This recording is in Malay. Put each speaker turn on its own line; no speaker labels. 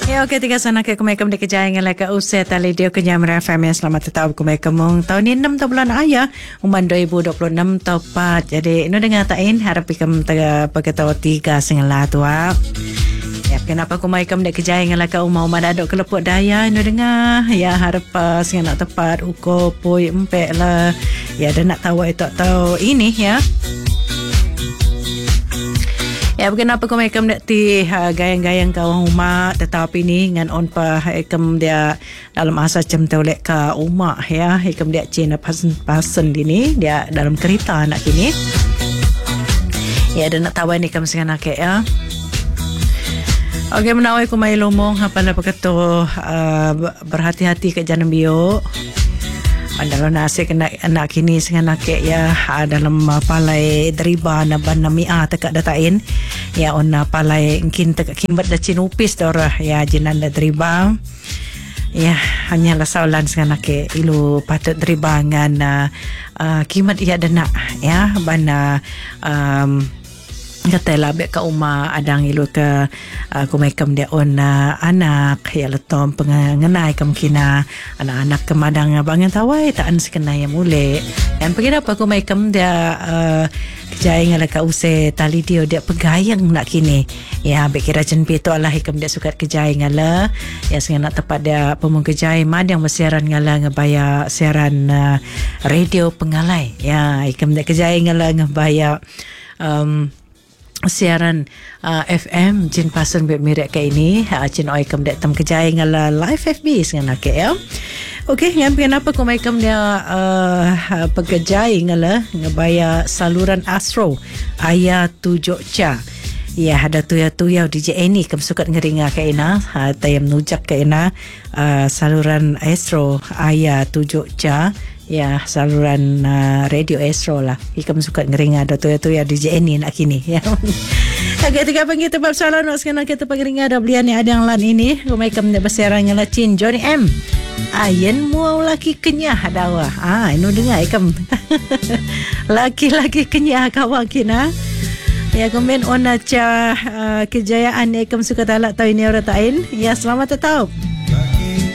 Ya, okey, tiga sana ke kumai kem dikejai ngalai ke usai tali dia kenyam FM yang selamat tetap kumai kemung tahun ni 6 tahun bulan ayah uman 2026 tepat. Jadi ini dengar tain harap ikem pagkatawa tiga singala tua. Ya, kenapa kumai kem dikejai ngalai ke umah dadok kelepuk daya ini dengar ya harap singala tepat uko poi empek lah. Ya, dan nak tahu itu tahu ini ya. Ya, kenapa kau mereka ti gayang-gayang kau rumah tetapi ni ngan on pa ikam dia dalam asa jam tolek ke rumah ya ikam dia cina pasen dini dia dalam kereta nak kini ya dan nak tahu ni ikam sengan nak ya. Okey, menawai ku mai lomong apa la pakato berhati-hati ke jangan bio. Dalam nasi kena anak kini sengan nak ya dalam palai deriba na ban namia tekak datain ya on palai mungkin tekak kimbat da cinupis dorah ya jinan da deriba ya hanyalah saulan sengan nak ilu patut deriba ngan kimat ia dana ya ban kata lah bek ka umah adang ilu ke kumaikem dia on anak ya letom pengenai kemkina anak-anak kemadang bangan tawai taan sekena yang mule dan pergi apa kumaikem dia kejai ngala ka use tali dia pegayang nak kini ya bek kira jenpi tu Allah ikem dia sukat kejai ngala ya sengan nak tepat dia pemung kejai madang bersiaran ngala ngebaya siaran radio pengalai ya ikem dia kejai ngala ngebaya siaran FM jin pasen bet mirek ke ini jin oi kem dek tem kejai ngala live FB sengan ke ya. Okey, yang kenapa ko mai kem dia pegejai ngala ngebaya saluran Astro aya 7 ca. Ya, ada tuya-tuya DJ Annie kem sukat ngeringa ke ina tayam nujak ke ina saluran Astro aya 7 ca. Ya, saluran radio Astro lah. Ikam suka ngeringa ada tu ya DJ Annie nak kini ya. Agak tiga pagi tempat salam nak sekarang kita pengeringa ada belian ni ada yang lan ini. Rumai kam nak bersiaran ngelacin Johnny M. Ayen mau laki kenyah dawa. Ini dengar ikam. Laki-laki kenyah kawan kina. Ya, komen on aja kejayaan ikam suka talak tahu ini orang tain. Ya, selamat tetap.